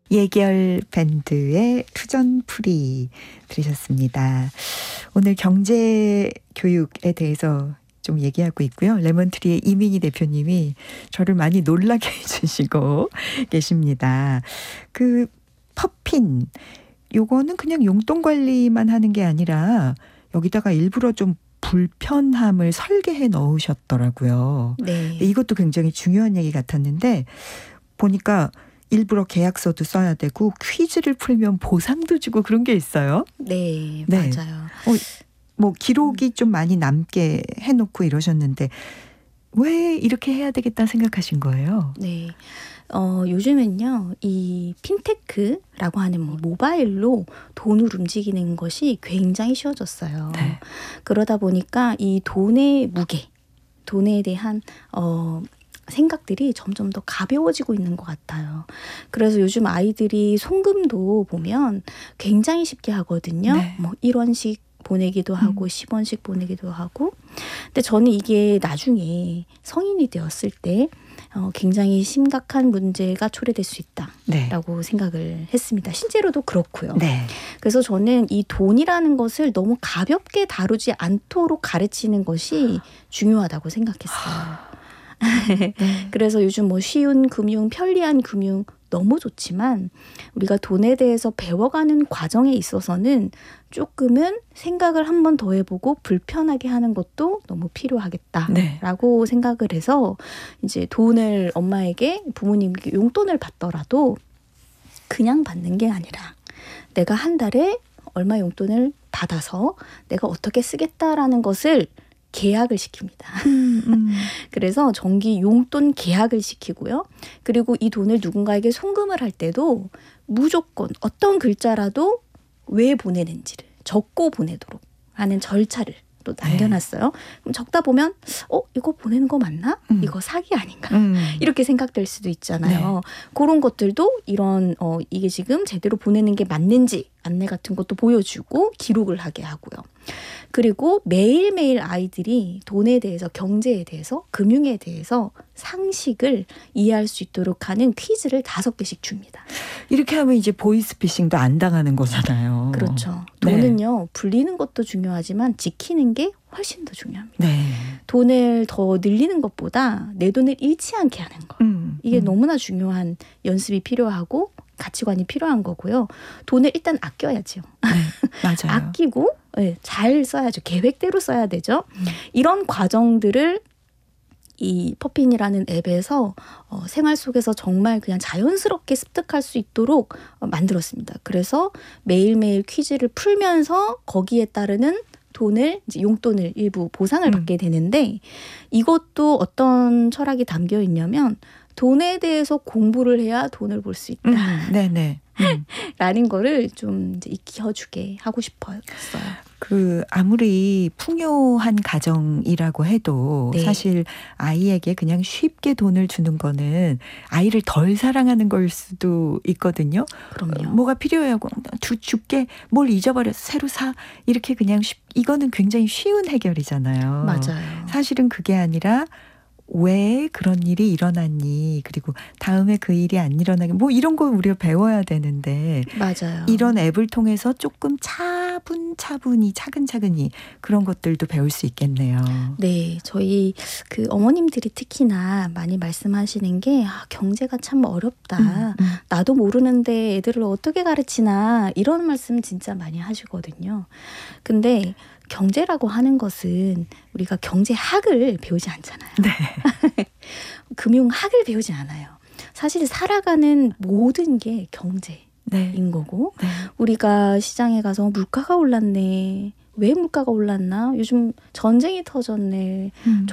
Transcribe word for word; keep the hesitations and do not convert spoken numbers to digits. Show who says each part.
Speaker 1: 예결 밴드의 투전풀이 들으셨습니다. 오늘 경제 교육에 대해서 좀 얘기하고 있고요. 레몬트리의 이민희 대표님이 저를 많이 놀라게 해주시고 계십니다. 그 퍼핀, 요거는 그냥 용돈 관리만 하는 게 아니라 여기다가 일부러 좀 불편함을 설계해 넣으셨더라고요.
Speaker 2: 네.
Speaker 1: 이것도 굉장히 중요한 얘기 같았는데 보니까 일부러 계약서도 써야 되고 퀴즈를 풀면 보상도 주고 그런 게 있어요.
Speaker 2: 네,
Speaker 1: 네.
Speaker 2: 맞아요.
Speaker 1: 어, 뭐 기록이 좀 많이 남게 해놓고 이러셨는데 왜 이렇게 해야 되겠다 생각하신 거예요?
Speaker 2: 네. 어, 요즘은요, 이 핀테크라고 하는 뭐 모바일로 돈을 움직이는 것이 굉장히 쉬워졌어요.
Speaker 1: 네.
Speaker 2: 그러다 보니까 이 돈의 무게, 돈에 대한 어, 생각들이 점점 더 가벼워지고 있는 것 같아요. 그래서 요즘 아이들이 송금도 보면 굉장히 쉽게 하거든요.
Speaker 1: 네.
Speaker 2: 뭐 일 원씩 보내기도 하고
Speaker 1: 음.
Speaker 2: 십 원씩 보내기도 하고. 근데 저는 이게 나중에 성인이 되었을 때 어, 굉장히 심각한 문제가 초래될 수 있다라고
Speaker 1: 네.
Speaker 2: 생각을 했습니다. 실제로도 그렇고요.
Speaker 1: 네.
Speaker 2: 그래서 저는 이 돈이라는 것을 너무 가볍게 다루지 않도록 가르치는 것이 중요하다고 생각했어요.
Speaker 1: 네.
Speaker 2: 그래서 요즘 뭐 쉬운 금융, 편리한 금융 너무 좋지만 우리가 돈에 대해서 배워가는 과정에 있어서는 조금은 생각을 한 번 더 해보고 불편하게 하는 것도 너무 필요하겠다라고 네. 생각을 해서 이제 돈을 엄마에게 부모님께 용돈을 받더라도 그냥 받는 게 아니라 내가 한 달에 얼마 용돈을 받아서 내가 어떻게 쓰겠다라는 것을 계약을 시킵니다.
Speaker 1: 음, 음.
Speaker 2: 그래서 정기 용돈 계약을 시키고요. 그리고 이 돈을 누군가에게 송금을 할 때도 무조건 어떤 글자라도 왜 보내는지를 적고 보내도록 하는 절차를 또 남겨놨어요. 네. 그럼 적다 보면 어? 이거 보내는 거 맞나?
Speaker 1: 음.
Speaker 2: 이거 사기 아닌가?
Speaker 1: 음.
Speaker 2: 이렇게 생각될 수도 있잖아요. 네. 그런 것들도 이런 어, 이게 지금 제대로 보내는 게 맞는지 안내 같은 것도 보여주고 기록을 하게 하고요. 그리고 매일매일 아이들이 돈에 대해서, 경제에 대해서, 금융에 대해서 상식을 이해할 수 있도록 하는 퀴즈를 다섯 개씩 줍니다.
Speaker 1: 이렇게 하면 이제 보이스피싱도 안 당하는 거잖아요.
Speaker 2: 그렇죠.
Speaker 1: 네.
Speaker 2: 돈은요, 불리는 것도 중요하지만 지키는 게 훨씬 더 중요합니다.
Speaker 1: 네.
Speaker 2: 돈을 더 늘리는 것보다 내 돈을 잃지 않게 하는 거.
Speaker 1: 음,
Speaker 2: 이게
Speaker 1: 음.
Speaker 2: 너무나 중요한 연습이 필요하고 가치관이 필요한 거고요. 돈을 일단 아껴야죠.
Speaker 1: 네, 맞아요.
Speaker 2: 아끼고 네, 잘 써야죠. 계획대로 써야 되죠.
Speaker 1: 음.
Speaker 2: 이런 과정들을 이 퍼핀이라는 앱에서 어, 생활 속에서 정말 그냥 자연스럽게 습득할 수 있도록 어, 만들었습니다. 그래서 매일매일 퀴즈를 풀면서 거기에 따르는 돈을, 이제 용돈을 일부 보상을
Speaker 1: 음.
Speaker 2: 받게 되는데 이것도 어떤 철학이 담겨 있냐면 돈에 대해서 공부를 해야 돈을 벌 수 있다.
Speaker 1: 음, 네네. 음.
Speaker 2: 라는 거를 좀 이제 익혀주게 하고 싶었어요.
Speaker 1: 그 아무리 풍요한 가정이라고 해도
Speaker 2: 네.
Speaker 1: 사실 아이에게 그냥 쉽게 돈을 주는 거는 아이를 덜 사랑하는 걸 수도 있거든요.
Speaker 2: 그럼요.
Speaker 1: 뭐가 필요해요. 주, 줄게. 뭘 잊어버려서 새로 사. 이렇게 그냥 쉽, 이거는 굉장히 쉬운 해결이잖아요.
Speaker 2: 맞아요.
Speaker 1: 사실은 그게 아니라 왜 그런 일이 일어났니? 그리고 다음에 그 일이 안 일어나게 뭐 이런 거 우리가 배워야 되는데
Speaker 2: 맞아요.
Speaker 1: 이런 앱을 통해서 조금 차분차분히 차근차근히 그런 것들도 배울 수 있겠네요.
Speaker 2: 네, 저희 그 어머님들이 특히나 많이 말씀하시는 게 아, 경제가 참 어렵다.
Speaker 1: 음, 음.
Speaker 2: 나도 모르는데 애들을 어떻게 가르치나 이런 말씀 진짜 많이 하시거든요. 근데 경제라고 하는 것은 우리가 경제학을 배우지 않잖아요.
Speaker 1: 네.
Speaker 2: 금융학을 배우지 않아요. 사실 살아가는 모든 게 경제인
Speaker 1: 네.
Speaker 2: 거고
Speaker 1: 네.
Speaker 2: 우리가 시장에 가서 물가가 올랐네. 왜 물가가 올랐나? 요즘 전쟁이 터졌네.
Speaker 1: 음.